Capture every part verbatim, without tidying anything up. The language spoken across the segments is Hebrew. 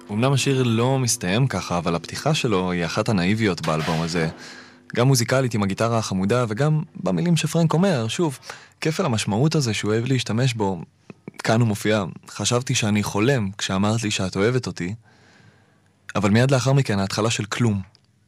אמנם השיר לא מסתיים ככה, אבל הפתיחה שלו היא אחת הנאיביות באלבום הזה. גם מוזיקלית עם הגיטרה החמודה, וגם במילים שפרנק אומר, שוב, כפל המשמעות הזה שהוא אוהב להשתמש בו, כאן הוא מופיע, חשבתי שאני חולם כשאמרת לי שאת אוהבת אותי, אבל מיד לאחר מכן ההתחלה של כלום.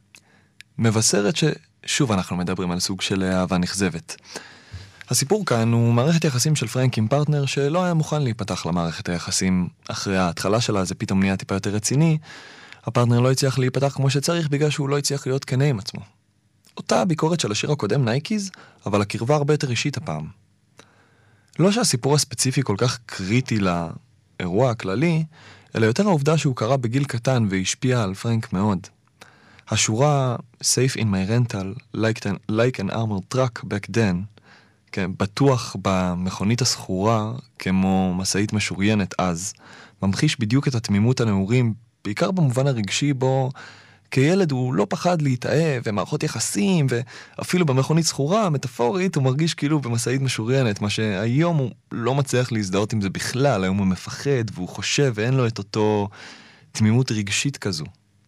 מבשרת ששוב אנחנו מדברים על סוג של אהבה נכזבת. הסיפור כאן הוא מערכת יחסים של פרנק עם פרטנר שלא היה מוכן להיפתח למערכת היחסים אחרי ההתחלה שלה, זה פתאום נהיה טיפה יותר רציני. הפרטנר לא הצליח להיפתח כמו שצריך בגלל שהוא לא הצליח להיות כנה עם עצמו. אותה הביקורת של השיר הקודם נייקז, אבל הקרבה הרבה יותר אישית הפעם. לא שהסיפור הספציפי כל כך קריטי לאירוע הכללי, אלא יותר העובדה שהוא קרה בגיל קטן והשפיע על פרנק מאוד. השורה Safe in my rental, like an, like an armored truck back then, כן, בטוח במכונית הסחורה כמו מסעית משוריינת אז, ממחיש בדיוק את התמימות הנעורים, בעיקר במובן הרגשי בו כילד הוא לא פחד להתאהב ומערכות יחסים, ואפילו במכונית סחורה, מטאפורית, הוא מרגיש כאילו במסעית משוריינת, מה שהיום הוא לא מצליח להזדהות עם זה בכלל, היום הוא מפחד והוא חושב ואין לו את אותו תמימות רגשית כזו.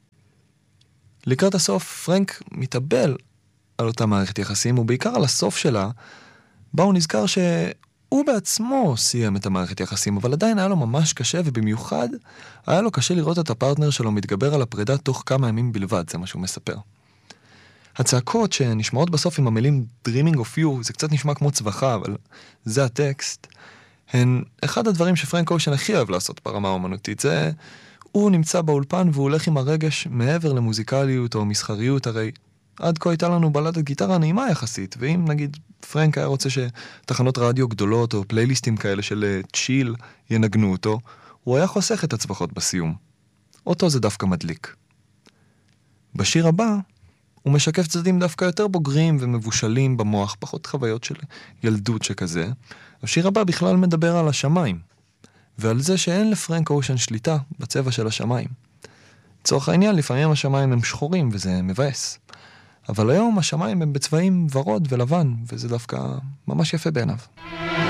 לקראת הסוף פרנק מתאבל על אותה מערכת יחסים, ובעיקר על הסוף שלה, בה הוא נזכר שהוא בעצמו סיים את המערכת יחסים, אבל עדיין היה לו ממש קשה, ובמיוחד היה לו קשה לראות את הפרטנר שלו מתגבר על הפרידה תוך כמה ימים בלבד, זה מה שהוא מספר. הצעקות שנשמעות בסוף עם המילים Dreaming of you, זה קצת נשמע כמו צווחה, אבל זה הטקסט, הן אחד הדברים שפרנק אושן הכי אוהב לעשות ברמה האומנותית, זה הוא נמצא באולפן והוא הולך עם הרגש מעבר למוזיקליות או מסחריות, הרי עד כה הייתה לנו בלדת גיטרה נעימה יחסית, ואם נגיד פרנק היה רוצה שתחנות רדיו גדולות או פלייליסטים כאלה של צ'יל ינגנו אותו, הוא היה חוסך את הצווחות בסיום. אותו זה דווקא מדליק. בשיר הבא הוא משקף צדדים דווקא יותר בוגרים ומבושלים במוח, פחות חוויות של ילדות שכזה. השיר הבא בכלל מדבר על השמיים, ועל זה שאין לפרנק אושן שליטה בצבע של השמיים. לצורך העניין, לפעמים השמיים הם שחורים וזה מבאס. אבל היום השמיים הם בצבעים ורוד ולבן, וזה דווקא ממש יפה בעיניו.